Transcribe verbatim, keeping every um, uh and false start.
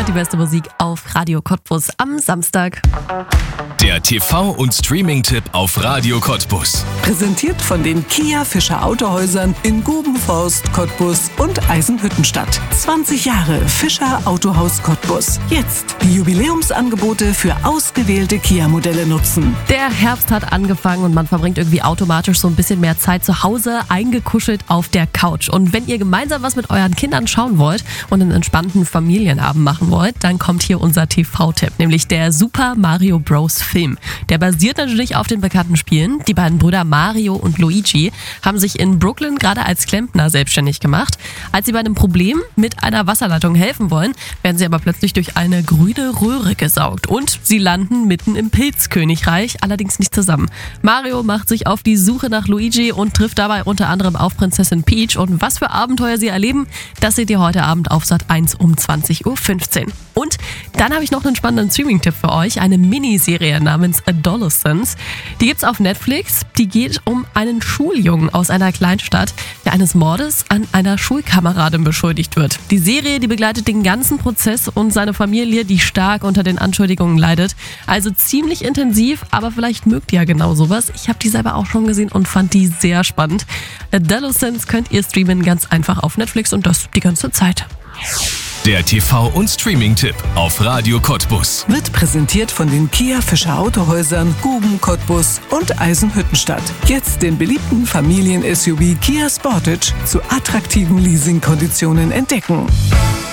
hört die beste Musik auf Radio Cottbus am Samstag. Der T V- und Streaming-Tipp auf Radio Cottbus. Präsentiert von den Kia Fischer Autohäusern in Gubenforst, Cottbus und Eisenhüttenstadt. zwanzig Jahre Fischer Autohaus Cottbus. Jetzt die Jubiläumsangebote für ausgewählte Kia-Modelle nutzen. Der Herbst hat angefangen und man verbringt irgendwie automatisch so ein bisschen mehr Zeit zu Hause, eingekuschelt auf der Couch. Und wenn ihr gemeinsam was mit euren Kindern schauen wollt und einen entspannten Familienabend machen wollt, dann kommt hier unser T V-Tipp, nämlich der Super Mario Bros. Film. Der basiert natürlich auf den bekannten Spielen. Die beiden Brüder Mario und Luigi haben sich in Brooklyn gerade als Klempner selbstständig gemacht. Als sie bei einem Problem mit einer Wasserleitung helfen wollen, werden sie aber plötzlich durch eine grüne Röhre gesaugt und sie landen mitten im Pilzkönigreich, allerdings nicht zusammen. Mario macht sich auf die Suche nach Luigi und trifft dabei unter anderem auf Prinzessin Peach, und was für Abenteuer sie erleben, das seht ihr heute Abend auf Sat eins um zwanzig Uhr fünfzehn. Und dann habe ich noch einen spannenden Streaming-Tipp für euch, eine Miniserie namens Adolescence. Die gibt's auf Netflix. Die geht um einen Schuljungen aus einer Kleinstadt, der eines Mordes an einer Schulkameradin beschuldigt wird. Die Serie, die begleitet den ganzen Prozess und seine Familie, die stark unter den Anschuldigungen leidet. Also ziemlich intensiv, aber vielleicht mögt ihr ja genau sowas. Ich habe die selber auch schon gesehen und fand die sehr spannend. Adolescence könnt ihr streamen ganz einfach auf Netflix und das die ganze Zeit. Der T V- und Streaming-Tipp auf Radio Cottbus. Wird präsentiert von den Kia Fischer Autohäusern Guben, Cottbus und Eisenhüttenstadt. Jetzt den beliebten Familien-S U V Kia Sportage zu attraktiven Leasingkonditionen entdecken.